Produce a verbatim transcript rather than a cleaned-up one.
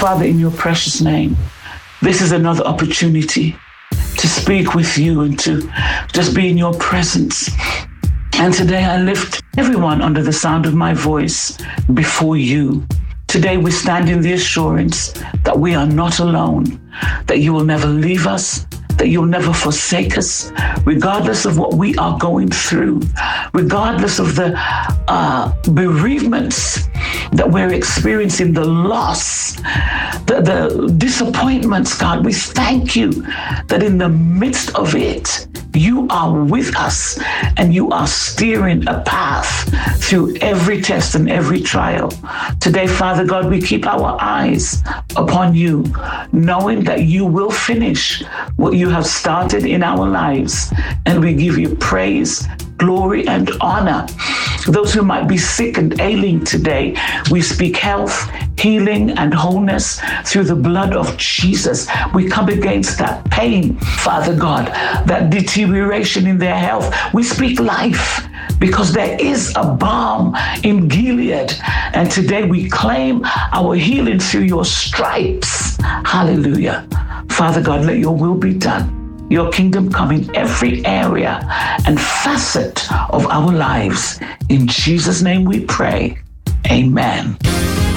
Father, in your precious name, this is another opportunity to speak with you and to just be in your presence. And today I lift everyone under the sound of my voice before you. Today we stand in the assurance that we are not alone, that you will never leave us, that you'll never forsake us, regardless of what we are going through, regardless of the uh, bereavements that we're experiencing, the loss, the, the disappointments, God. We thank you that in the midst of it, you are with us and you are steering a path through every test and every trial. Today, Father God, we keep our eyes upon you, knowing that you will finish what you have started in our lives. And we give you praise, glory, and honor. Those who might be sick and ailing today, we speak health, healing, and wholeness through the blood of Jesus. We come against that pain, Father God, that deterioration in their health. We speak life because there is a balm in Gilead. And today we claim our healing through your stripes. Hallelujah. Father God, let your will be done. Your kingdom come in every area and facet of our lives. In Jesus' name we pray. Amen.